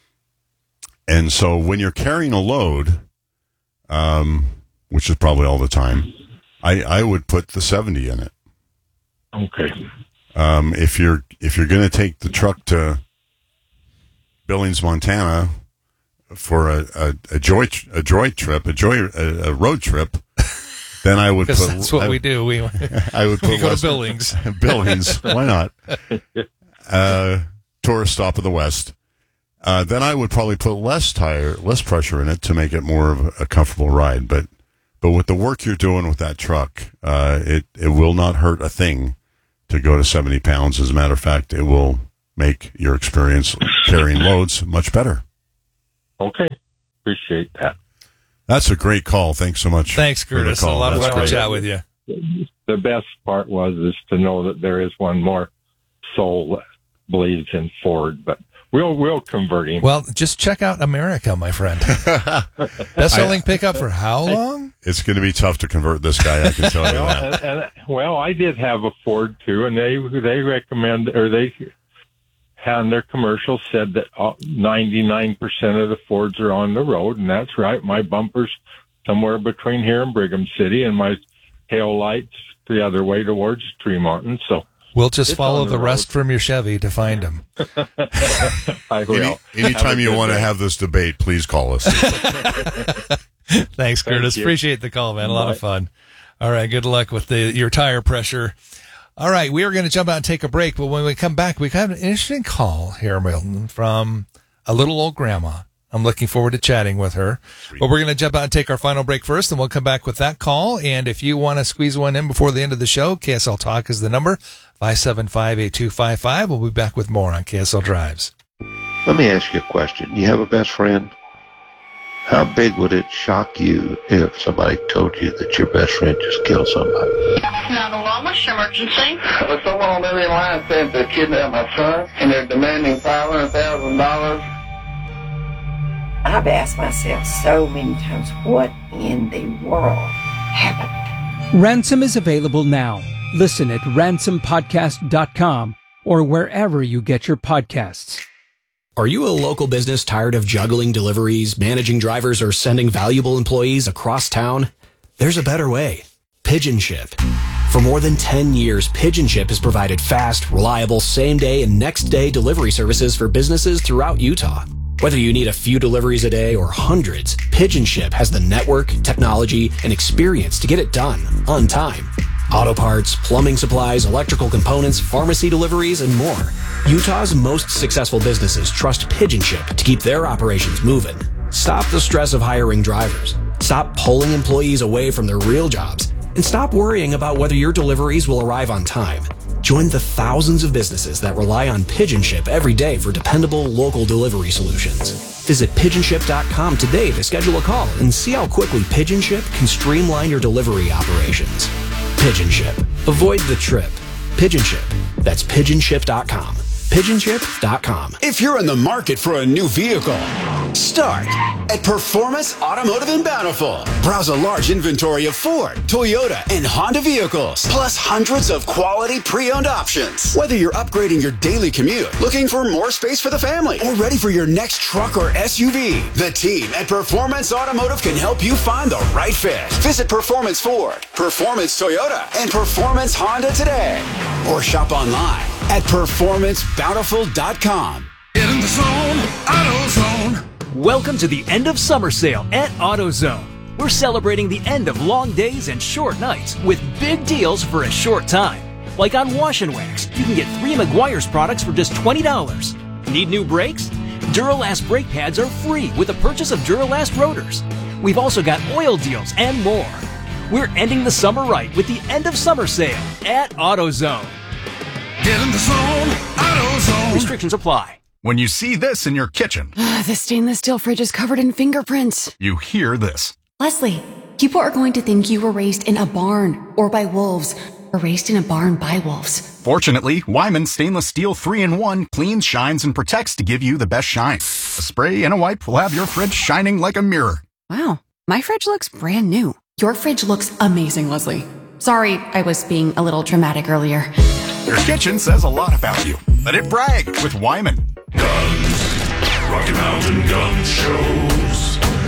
And so when you're carrying a load, um, which is probably all the time, I, I would put the seventy in it. Okay. Um, if you're if you're going to take the truck to Billings, Montana, for a, a, a joy a joy trip, a joy a, a road trip, Then I would put. Because that's what I, we do. We I would put we go West, to Billings. Billings. Why not? Uh, tourist stop of the West. Uh, then I would probably put less tire, less pressure in it to make it more of a comfortable ride. But, but with the work you're doing with that truck, uh, it, it will not hurt a thing to go to seventy pounds. As a matter of fact, it will make your experience carrying loads much better. Okay. Appreciate that. That's a great call. Thanks so much. Thanks, Curtis. A lot of fun to chat with you. The best part was is to know that there is one more soul that believes in Ford, but we'll we'll convert him. Well, just check out America, my friend. Best-selling pickup for how long? It's going to be tough to convert this guy, I can tell you well, that. and, and, well, I did have a Ford too, and they they recommend or they had in their commercial said that ninety-nine percent of the Fords are on the road, and that's right. My bumper's somewhere between here and Brigham City, and my tail lights the other way towards Tremonton. So we'll just it's follow the the road. rest from your Chevy to find him. I will. Any, anytime you want to have this debate, please call us. Thanks, Curtis. Thank you. Appreciate the call, man. A lot Bye. of fun. All right. Good luck with the your tire pressure. All right. We are going to jump out and take a break, but when we come back, we have an interesting call here, Milton, from a little old grandma. I'm looking forward to chatting with her. Sweet. But we're going to jump out and take our final break first, and we'll come back with that call. And if you want to squeeze one in before the end of the show, K S L Talk is the number, five seven five, eight two five five. We'll be back with more on K S L Drives. Let me ask you a question. You have a best friend? How big would it shock you if somebody told you that your best friend just killed somebody? nine one one, what's your emergency? There's someone on the other line saying they kidnapped my son, and they're demanding five hundred thousand dollars. I've asked myself so many times, what in the world happened? Ransom is available now. Listen at ransom podcast dot com or wherever you get your podcasts. Are you a local business tired of juggling deliveries, managing drivers, or sending valuable employees across town? There's a better way. Pigeon Ship. For more than ten years, Pigeon Ship has provided fast, reliable, same-day and next-day delivery services for businesses throughout Utah. Whether you need a few deliveries a day or hundreds, Pigeon Ship has the network, technology, and experience to get it done on time. Auto parts, plumbing supplies, electrical components, pharmacy deliveries, and more. Utah's most successful businesses trust Pigeon Ship to keep their operations moving. Stop the stress of hiring drivers. Stop pulling employees away from their real jobs. And stop worrying about whether your deliveries will arrive on time. Join the thousands of businesses that rely on Pigeon Ship every day for dependable local delivery solutions. Visit pigeon ship dot com today to schedule a call and see how quickly Pigeon Ship can streamline your delivery operations. Pigeon Ship. Avoid the trip. Pigeon Ship. That's pigeon ship dot com. pigeon ship dot com. If you're in the market for a new vehicle, start at Performance Automotive in Bountiful. Browse a large inventory of Ford, Toyota, and Honda vehicles, plus hundreds of quality pre-owned options. Whether you're upgrading your daily commute, looking for more space for the family, or ready for your next truck or S U V, the team at Performance Automotive can help you find the right fit. Visit Performance Ford, Performance Toyota, and Performance Honda today. Or shop online at performance bountiful dot com. Get in the zone, AutoZone. Welcome to the end of summer sale at AutoZone. We're celebrating the end of long days and short nights with big deals for a short time. Like on Wash and Wax, you can get three Meguiar's products for just twenty dollars. Need new brakes? Duralast brake pads are free with the purchase of Duralast rotors. We've also got oil deals and more. We're ending the summer right with the end of summer sale at AutoZone. Get in the zone, AutoZone. Restrictions apply. When you see this in your kitchen, The stainless steel fridge is covered in fingerprints. you hear this. Leslie, people are going to think you were raised in a barn or by wolves, or raised in a barn by wolves. Fortunately, Wyman Stainless Steel three in one cleans, shines, and protects to give you the best shine. A spray and a wipe will have your fridge shining like a mirror. Wow, my fridge looks brand new. Your fridge looks amazing, Leslie. Sorry, I was being a little dramatic earlier. Your kitchen says a lot about you. Let it brag with Wyman. Guns. Rocky Mountain Gun Shows.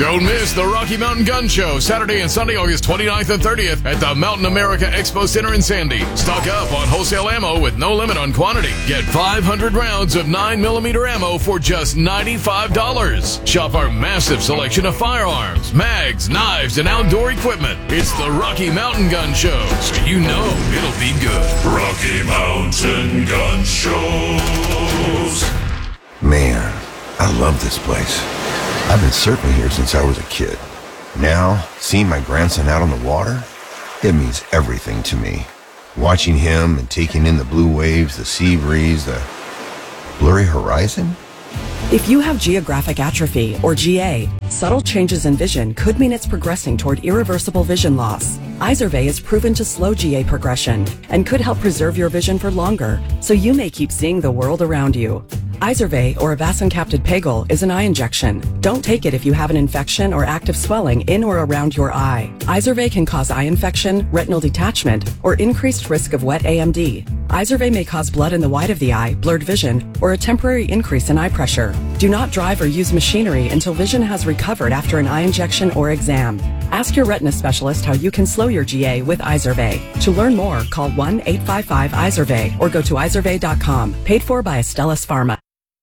Don't miss the Rocky Mountain Gun Show, Saturday and Sunday, August twenty-ninth and thirtieth at the Mountain America Expo Center in Sandy. Stock up on wholesale ammo with no limit on quantity. Get five hundred rounds of nine millimeter ammo for just ninety-five dollars. Shop our massive selection of firearms, mags, knives, and outdoor equipment. It's the Rocky Mountain Gun Show, so you know it'll be good. Rocky Mountain Gun Shows. Man, I love this place. I've been surfing here since I was a kid. Now, seeing my grandson out on the water, it means everything to me. Watching him and taking in the blue waves, the sea breeze, the blurry horizon. If you have geographic atrophy, or G A, subtle changes in vision could mean it's progressing toward irreversible vision loss. Izervay is proven to slow G A progression and could help preserve your vision for longer, so you may keep seeing the world around you. Izervay, or avacincaptad pegol, is an eye injection. Don't take it if you have an infection or active swelling in or around your eye. Izervay can cause eye infection, retinal detachment, or increased risk of wet A M D. Izervay may cause blood in the white of the eye, blurred vision, or a temporary increase in eye pressure. Do not drive or use machinery until vision has recovered after an eye injection or exam. Ask your retina specialist how you can slow your G A with Izervay. To learn more, call one eight five five Izervay or go to izervay dot com. Paid for by Astellas Pharma.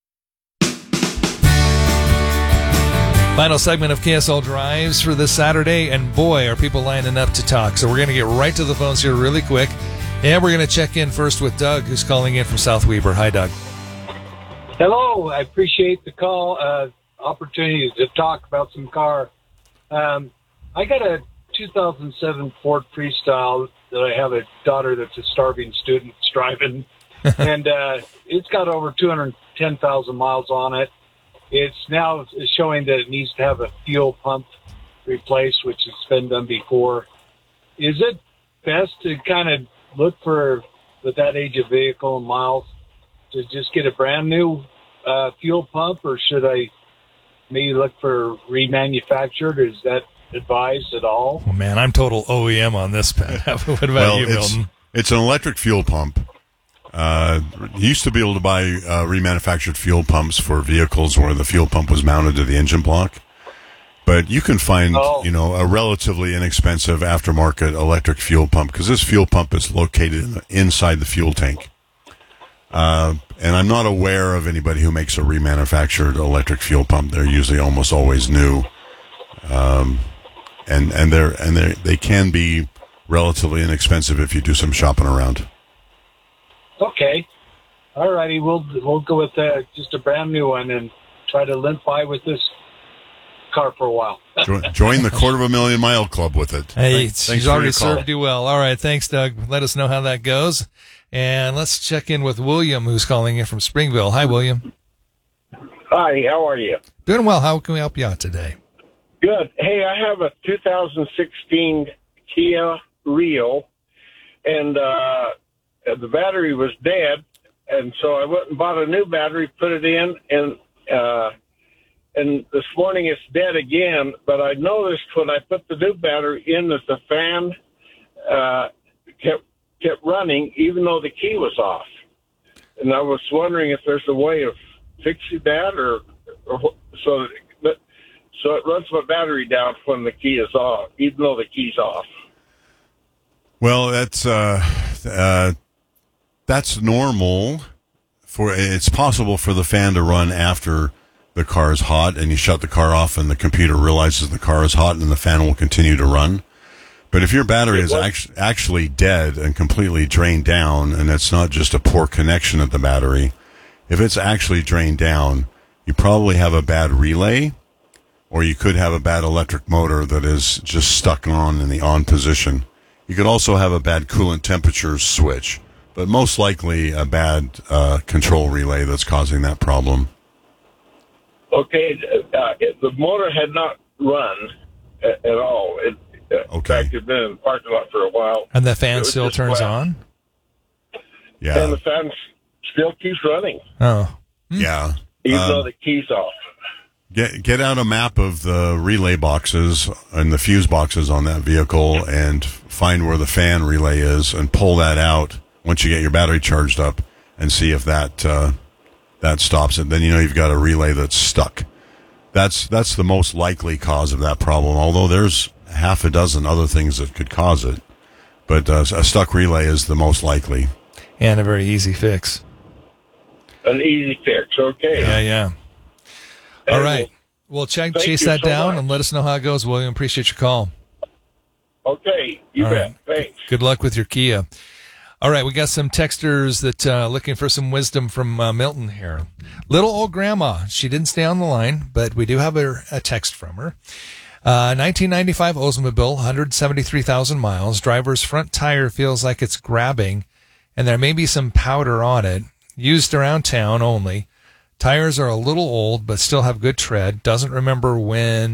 Final segment of K S L Drives for this Saturday, and boy, are people lining up to talk. So we're going to get right to the phones here really quick, and we're going to check in first with Doug, who's calling in from South Weber. Hi, Doug. Hello. I appreciate the call, uh, opportunity to talk about some car. Um, I got a two thousand seven Ford Freestyle that I have a daughter that's a starving student driving, and uh, it's got over two hundred ten thousand miles on it. It's now showing that it needs to have a fuel pump replaced, which has been done before. Is it best to kind of look for, with that age of vehicle and miles, to just get a brand new uh, fuel pump, or should I maybe look for remanufactured? Is that advised at all? Oh, man, I'm total O E M on this, Pat. What about well, you, it's, Milton? It's an electric fuel pump. Uh, you used to be able to buy uh, remanufactured fuel pumps for vehicles where the fuel pump was mounted to the engine block. But you can find, oh. you know, a relatively inexpensive aftermarket electric fuel pump, because this fuel pump is located in the, inside the fuel tank. Uh, and I'm not aware of anybody who makes a remanufactured electric fuel pump. They're usually almost always new. Um, and, and they're, and they they can be relatively inexpensive if you do some shopping around. Okay. All righty. We'll, we'll go with uh, just a brand new one and try to limp by with this car for a while. join, join the quarter of a million mile club with it. Hey, thanks, she's thanks already served you well. All right. Thanks, Doug. Let us know how that goes. And let's check in with William, who's calling in from Springville. Hi, William. Hi, how are you? Doing well. How can we help you out today? Good. Hey, I have a two thousand sixteen Kia Rio, and uh, the battery was dead, and so I went and bought a new battery, put it in, and uh, and this morning it's dead again. But I noticed when I put the new battery in that the fan uh, kept kept running, even though the key was off. And I was wondering if there's a way of fixing that, or, or so that, so it runs my battery down when the key is off, even though the key's off. Well, that's uh, uh, that's normal. For it's possible for the fan to run after the car is hot, and you shut the car off, and the computer realizes the car is hot, and the fan will continue to run. But if your battery is actually actually dead and completely drained down, and it's not just a poor connection at the battery, if it's actually drained down, you probably have a bad relay, or you could have a bad electric motor that is just stuck on in the on position. You could also have a bad coolant temperature switch, but most likely a bad uh, control relay that's causing that problem. Okay, uh, it, the motor had not run at, at all. It, uh, in fact, it had been in the parking lot for a while. And the fan still turns flat. on? Yeah. And the fan still keeps running. Oh. Yeah. Even um, though the key's off. Get get out a map of the relay boxes and the fuse boxes on that vehicle and find where the fan relay is and pull that out once you get your battery charged up and see if that uh, that stops it. Then you know you've got a relay that's stuck. That's that's the most likely cause of that problem, although there's half a dozen other things that could cause it. But uh, a stuck relay is the most likely. And a very easy fix. An easy fix, okay. Yeah, yeah. And All right. Well, check, thank chase you that so down much. and let us know how it goes, William. Appreciate your call. Okay, you All bet. right. Thanks. Good luck with your Kia. All right, we got some texters that uh, looking for some wisdom from uh, Milton here. Little old grandma. She didn't stay on the line, but we do have a, a text from her. Uh, nineteen ninety-five Oldsmobile, one hundred seventy-three thousand miles. Driver's front tire feels like it's grabbing, and there may be some powder on it. Used around town only. Tires are a little old, but still have good tread. Doesn't remember when